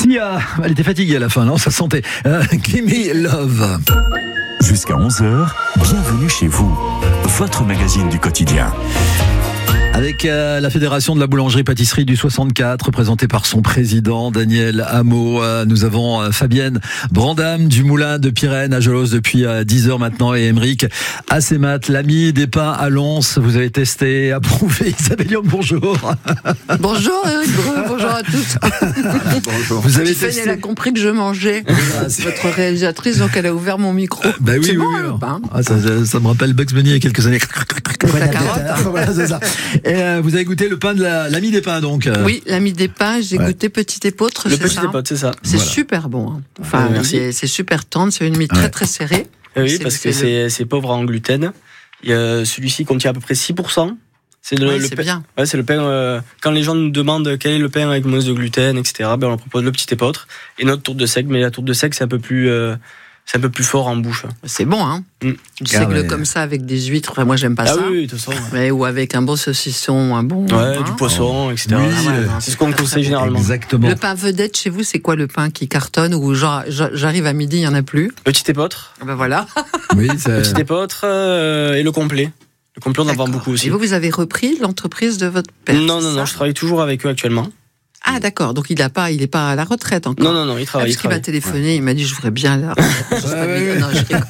Sia, elle était fatiguée à la fin, non? Ça sentait. Give me love. Jusqu'à 11h, bienvenue chez vous, votre magazine du quotidien. Avec la Fédération de la boulangerie-pâtisserie du 64, présentée par son président Daniel Hameau. Nous avons Fabienne Brandam du Moulin de Pirenne à Gelos depuis 10 heures maintenant, et Émeric Assemat, l'ami des pains à Lons. Vous avez testé, approuvé. Isabelle Young, bonjour. Bonjour Eric Breu, bonjour à tous. Bonjour. Vous avez Tiffany, elle a compris que je mangeais. Votre réalisatrice, donc elle a ouvert mon micro. Bah oui, c'est oui, bon, oui. le pain. Ah, ça me rappelle Bugs Bunny il y a quelques années. La carotte. Voilà, c'est ça. Et vous avez goûté le pain de l'ami des pains, donc. Oui, l'ami des pains, j'ai goûté Petit Épeautre. Le Petit Épeautre, c'est ça. C'est Voilà. super bon. Hein. Enfin, c'est super tendre, c'est une mie très très serrée. Oui, parce que c'est pauvre en gluten. Celui-ci contient à peu près 6%. C'est c'est pain. bien. Ouais, c'est le pain. Quand les gens nous demandent quel est le pain avec moins de gluten, etc., ben on leur propose le Petit Épeautre et notre tourte de sec. Mais la tourte de sec, c'est un peu plus fort en bouche. C'est bon, hein. Du seigle comme ça avec des huîtres. Enfin, moi, j'aime pas ça. Oui, de toute façon. Mais, ou avec un bon saucisson, un bon. Du poisson, etc. Oui, c'est ce qu'on conseille généralement. Exactement. Le pain vedette chez vous, c'est quoi le pain qui cartonne ou genre j'arrive à midi, il y en a plus? Le Petit Épeautre. Ben voilà. Oui, Le Petit Épeautre et le complet. Le complet, on en vend D'accord. beaucoup aussi. Et vous avez repris l'entreprise de votre père? Non, je travaille toujours avec eux actuellement. Ah d'accord, donc il est pas à la retraite encore. Non, il travaille. Parce qu'il m'a téléphoné, il m'a dit je voudrais bien la retraite. Non, je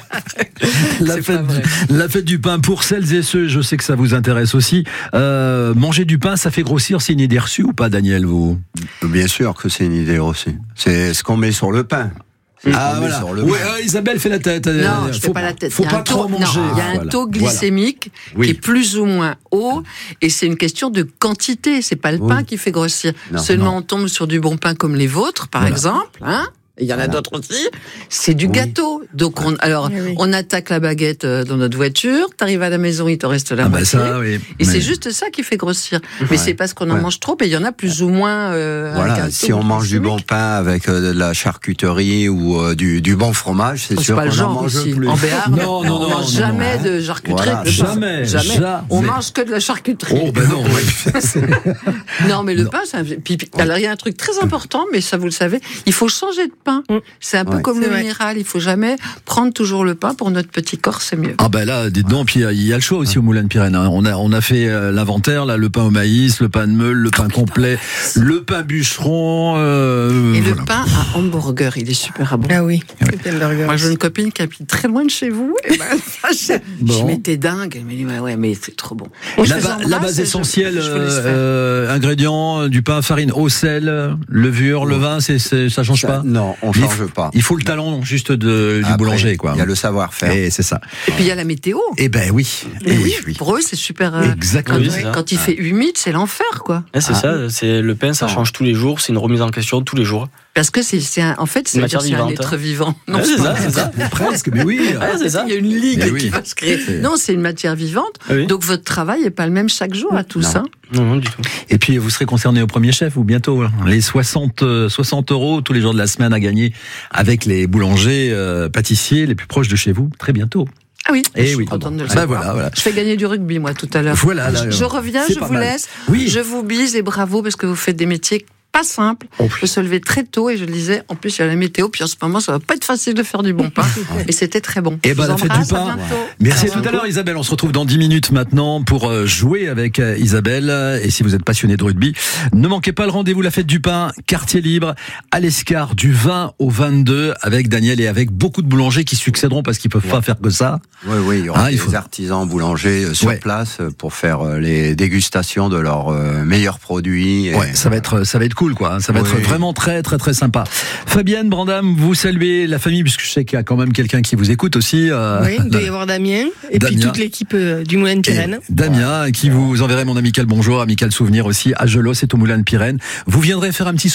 rigole. La fête du pain, pour celles et ceux, je sais que ça vous intéresse aussi. Manger du pain, ça fait grossir, c'est une idée reçue ou pas, Daniel, vous? Bien sûr que c'est une idée reçue. C'est ce qu'on met sur le pain. Ah voilà. Oui, Isabelle fait la tête. Non, je fais pas la tête. Faut pas trop manger. Il y a un taux glycémique qui est plus ou moins haut, et c'est une question de quantité. C'est pas le pain qui fait grossir. Seulement on tombe sur du bon pain comme les vôtres, par exemple, hein. Il y en a d'autres aussi. C'est du gâteau. Donc on attaque la baguette dans notre voiture. T'arrives à la maison, il te reste la moitié. Et c'est juste ça qui fait grossir. Mais c'est parce qu'on en mange trop. Et il y en a plus ou moins. Voilà. Si on mange du bon pain avec de la charcuterie ou du bon fromage, c'est sûr qu'on en mange plus. En Béarn, non, on mange jamais de charcuterie. Voilà, jamais. On mange que de la charcuterie. Oh ben non. Non, mais le pain, alors il y a un truc très important, mais ça vous le savez, il faut changer de pain. C'est un peu comme le minéral, il faut jamais prendre toujours le pain pour notre petit corps, c'est mieux. Ah ben là, dites donc, puis il y a le choix aussi au Moulin de Pirenne. Hein. On a fait l'inventaire, là, le pain au maïs, le pain de meule, le pain complet, le pain bûcheron. Et le pain à hamburger, il est super bon. Ah oui, le pain burger. Moi j'ai une copine qui habite très loin de chez vous. Et ben, je m'étais dingue. Elle m'a dit ouais, mais c'est trop bon. La base essentielle, ingrédients du pain, farine, eau, sel, levure, levain, ça change pas? Non, on change pas. Il faut le talent juste du boulanger, quoi. Il y a le savoir-faire. Et c'est ça. Et puis il y a la météo. Eh ben oui. Oui. Pour eux, c'est super. Exactement. Quand il fait humide, c'est l'enfer, quoi. C'est ça. C'est le pain, ça change tous les jours. C'est une remise en question tous les jours. Parce que c'est une matière vivante. C'est un être vivant. Non, c'est ça. Presque, mais oui. C'est ça. Il y a une ligue qui va se créer. Non, c'est une matière vivante. Donc votre travail n'est pas le même chaque jour à tous. Non, du tout. Et puis vous serez concerné au premier chef ou bientôt. Les 60 € tous les jours de la semaine à gagner avec les boulangers, pâtissiers les plus proches de chez vous, très bientôt. Ah oui, je suis contente de le savoir. Voilà. Je fais gagner du rugby, moi, tout à l'heure. Voilà, là, je reviens, je vous laisse. Oui. Je vous bise et bravo parce que vous faites des métiers pas simple. Je se lever très tôt et je le disais, en plus il y a la météo, puis en ce moment ça va pas être facile de faire du bon pain. Et c'était très bon. Et la fête du pain. Merci, à tout à l'heure Isabelle. On se retrouve dans 10 minutes maintenant pour jouer avec Isabelle. Et si vous êtes passionné de rugby, ne manquez pas le rendez-vous, la fête du pain, quartier libre, à l'Escar, du 20 au 22, avec Daniel et avec beaucoup de boulangers qui succéderont parce qu'ils peuvent pas faire que ça. Oui, il y aura des artisans boulangers sur place pour faire les dégustations de leurs meilleurs produits. Ça va être cool, quoi. Ça va être vraiment très très très sympa. Fabienne Brandam, vous saluez la famille puisque je sais qu'il y a quand même quelqu'un qui vous écoute aussi. Oui, il doit y avoir Damien et puis toute l'équipe du Moulin de Pirenne. Damien, qui vous enverrait mon amical bonjour, amical souvenir aussi à Gelos et au Moulin de Pirenne. Vous viendrez faire un petit